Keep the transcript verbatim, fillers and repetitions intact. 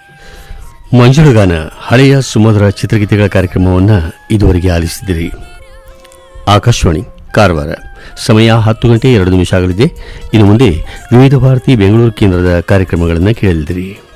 ಮಂಜುಳಗಾನ ಹಳೆಯ ಸುಮಧುರ ಚಿತ್ರಗೀತೆಗಳ ಕಾರ್ಯಕ್ರಮವನ್ನು ಇದುವರೆಗೆ ಆಲಿಸಿದಿರಿ. ಆಕಾಶವಾಣಿ ಕಾರವಾರ. ಸಮಯ ಹತ್ತು ಗಂಟೆ ಎರಡು ನಿಮಿಷ ಆಗಲಿದೆ. ಇನ್ನು ಮುಂದೆ ವಿವಿಧ ಭಾರತಿ ಬೆಂಗಳೂರು ಕೇಂದ್ರದ ಕಾರ್ಯಕ್ರಮಗಳನ್ನು ಕೇಳಲಿದ್ದೀರಿ.